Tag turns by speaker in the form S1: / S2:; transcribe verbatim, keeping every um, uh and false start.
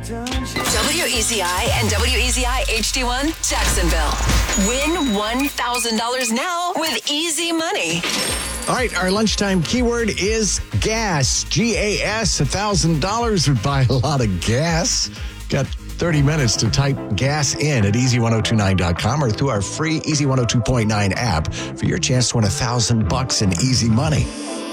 S1: W E Z I and W E Z I H D one Jacksonville. Win one thousand dollars now with Easy Money.
S2: All right, our lunchtime keyword is gas. G A S. one thousand dollars would buy a lot of gas. Got thirty minutes to type gas in at easy ten twenty-nine dot com or through our free Easy one oh two point nine app for your chance to win one thousand bucks in easy money.